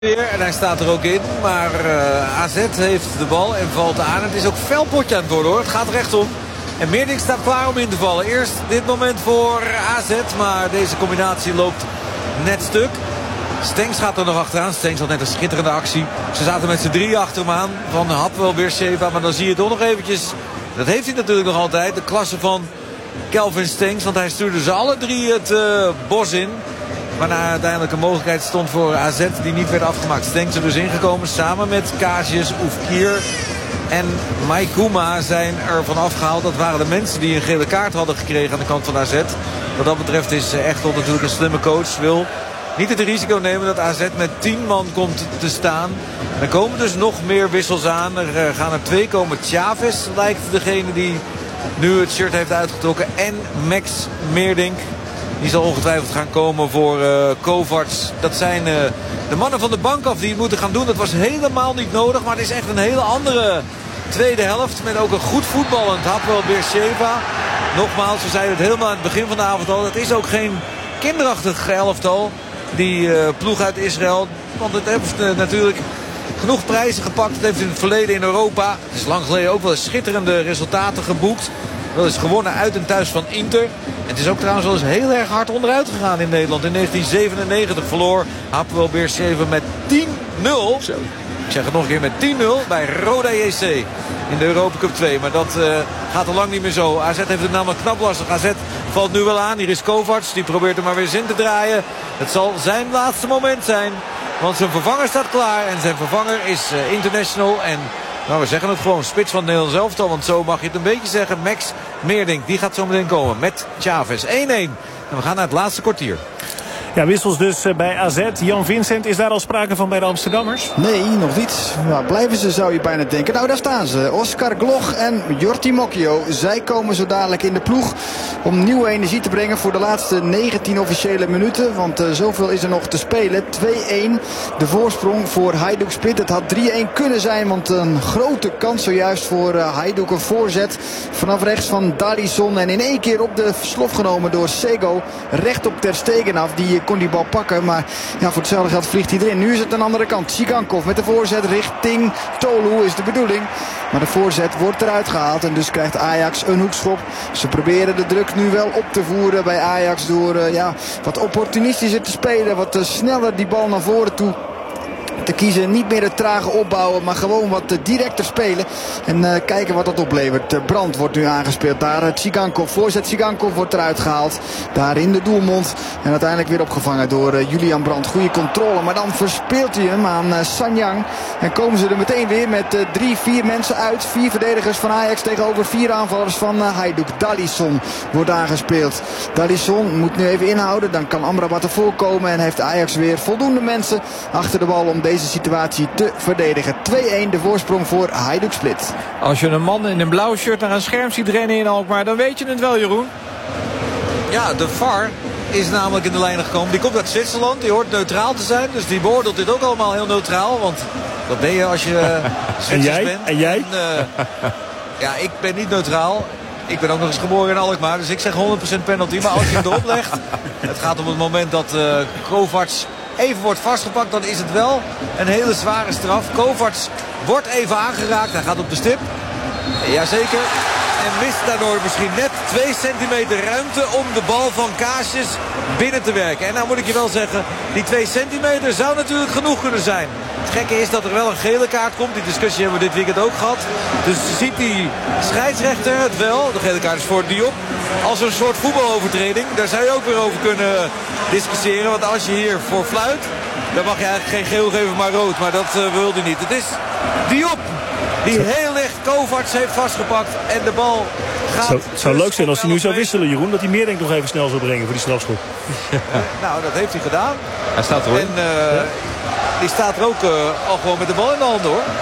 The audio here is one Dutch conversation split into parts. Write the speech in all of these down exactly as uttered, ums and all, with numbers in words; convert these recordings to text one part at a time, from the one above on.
En hij staat er ook in. Maar uh, A Z heeft de bal en valt aan. Het is ook fel potje aan het worden, hoor. Het gaat rechtom. En Meerdink staat klaar om in te vallen. Eerst dit moment voor A Z. Maar deze combinatie loopt net stuk. Stengs gaat er nog achteraan. Stengs had net een schitterende actie. Ze zaten met z'n drie achter hem aan. Van Hapwel Beersheva. Maar dan zie je toch nog eventjes. Dat heeft hij natuurlijk nog altijd. De klasse van Kelvin Stengs. Want hij stuurde ze alle drie het uh, bos in. Waarna uiteindelijk een mogelijkheid stond voor A Z die niet werd afgemaakt. Stengs er dus ingekomen samen met Casius, Oefkier en Maikuma zijn er van afgehaald. Dat waren de mensen die een gele kaart hadden gekregen aan de kant van A Z. Wat dat betreft is Echtel natuurlijk een slimme coach. Wil niet het risico nemen dat A Z met tien man komt te staan. Er komen dus nog meer wissels aan. Er gaan er twee komen. Chavez lijkt degene die nu het shirt heeft uitgetrokken. En Max Meerdink. Die zal ongetwijfeld gaan komen voor uh, Kovacs. Dat zijn uh, de mannen van de bank af die het moeten gaan doen. Dat was helemaal niet nodig. Maar het is echt een hele andere tweede helft. Met ook een goed voetballend Hapwel Beersheva. Nogmaals, we zeiden het helemaal aan het begin van de avond al. Het is ook geen kinderachtig elftal. Die uh, ploeg uit Israël. Want het heeft uh, natuurlijk genoeg prijzen gepakt. Het heeft in het verleden in Europa. Het is lang geleden ook wel eens schitterende resultaten geboekt. Wel eens gewonnen uit en thuis van Inter. En het is ook trouwens wel eens heel erg hard onderuit gegaan in Nederland. In negentien zevenennegentig verloor Hapwel Beersheva met tien nul. Zo. Ik zeg het nog een keer, met tien nul bij Roda J C in de Europa Cup twee. Maar dat uh, gaat al lang niet meer zo. A Z heeft het namelijk knap lastig. A Z valt nu wel aan. Hier is Kovacs. Die probeert er maar weer zin te draaien. Het zal zijn laatste moment zijn. Want zijn vervanger staat klaar. En zijn vervanger is uh, international. En nou, we zeggen het gewoon. Spits van het Nederlands elftal. Want zo mag je het een beetje zeggen. Max Meerdink. Die gaat zo meteen komen met Chavez. één-één. En we gaan naar het laatste kwartier. Ja, wissels dus bij A Z. Jan Vincent, is daar al sprake van bij de Amsterdammers? Nee, nog niet. Nou, blijven ze, zou je bijna denken. Nou, daar staan ze. Oscar Gloch en Jorti Mokio. Zij komen zo dadelijk in de ploeg om nieuwe energie te brengen voor de laatste negentien officiële minuten. Want uh, zoveel is er nog te spelen. twee-één. De voorsprong voor Hajduk Split. Het had drie-één kunnen zijn, want een grote kans zojuist voor uh, Hajduk. Een voorzet vanaf rechts van Dalisson. En in één keer op de slof genomen door Sego. Recht op Ter Stegen af. Die kon die bal pakken, maar ja, voor hetzelfde geld vliegt hij erin. Nu is het aan de andere kant. Sigankov met de voorzet richting Tolu is de bedoeling. Maar de voorzet wordt eruit gehaald en dus krijgt Ajax een hoekschop. Ze proberen de druk nu wel op te voeren bij Ajax door uh, ja, wat opportunistischer te spelen. Wat uh, sneller die bal naar voren toe te kiezen. Niet meer het trage opbouwen, maar gewoon wat directer spelen. En uh, kijken wat dat oplevert. Uh, Brandt wordt nu aangespeeld daar. Uh, Tsigankov, voorzet Tsigankov wordt eruit gehaald. Daar in de doelmond. En uiteindelijk weer opgevangen door uh, Julian Brandt. Goede controle, maar dan verspeelt hij hem aan uh, Sanyang. En komen ze er meteen weer met uh, drie, vier mensen uit. Vier verdedigers van Ajax tegenover vier aanvallers van uh, Hajduk. Dalisson wordt aangespeeld. Dalisson moet nu even inhouden. Dan kan Amrabat ervoor komen. En heeft Ajax weer voldoende mensen achter de bal om deze situatie te verdedigen. twee-één de voorsprong voor Hajduk Split. Als je een man in een blauw shirt naar een scherm ziet rennen in Alkmaar, dan weet je het wel, Jeroen. Ja, de V A R is namelijk in de lijn gekomen. Die komt uit Zwitserland, die hoort neutraal te zijn. Dus die beoordeelt dit ook allemaal heel neutraal. Want dat ben je als je uh, Zwitsers en jij? bent. En jij? En, uh, ja, ik ben niet neutraal. Ik ben ook nog eens geboren in Alkmaar. Dus ik zeg honderd procent penalty. Maar als je hem erop legt, het gaat om het moment dat uh, Kovacs even wordt vastgepakt, dan is het wel een hele zware straf. Kovacs wordt even aangeraakt. Hij gaat op de stip. Jazeker. En mist daardoor misschien net twee centimeter ruimte om de bal van Casius binnen te werken. En nou moet ik je wel zeggen, die twee centimeter zou natuurlijk genoeg kunnen zijn. Het gekke is dat er wel een gele kaart komt. Die discussie hebben we dit weekend ook gehad. Dus ziet die scheidsrechter het wel. De gele kaart is voor Diop. Als een soort voetbalovertreding. Daar zou je ook weer over kunnen discussiëren. Want als je hier voor fluit, dan mag je eigenlijk geen geel geven, maar rood. Maar dat uh, wil hij niet. Het is Diop die heel licht Kovacs heeft vastgepakt. En de bal gaat... Zo, het zou leuk zijn als hij nu zou wisselen, Jeroen. Dat hij Meerdink nog even snel zou brengen voor die strafschop. Ja, nou, dat heeft hij gedaan. Hij staat er hoor. En uh, ja. die staat er ook uh, al gewoon met de bal in de handen, hoor.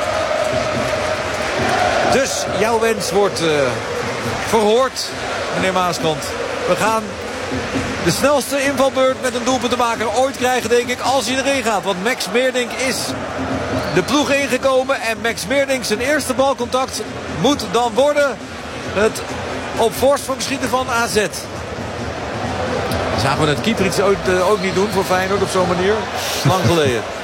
Dus jouw wens wordt uh, verhoord, meneer Maaskant. We gaan de snelste invalbeurt met een doelpunt te maken ooit krijgen, denk ik, als hij erin gaat. Want Max Meerdink is de ploeg ingekomen. En Max Meerdink, zijn eerste balcontact, moet dan worden het op voorsprong schieten van A Z. Zagen we het keeper iets ooit, uh, ook niet doen voor Feyenoord op zo'n manier? Lang geleden.